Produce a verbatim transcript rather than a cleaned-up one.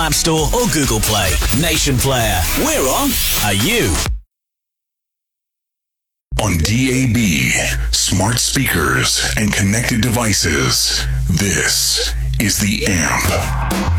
App Store or Google Play. Nation Player. We're on. Are you? On D A B, smart speakers, and connected devices, this is The Amp.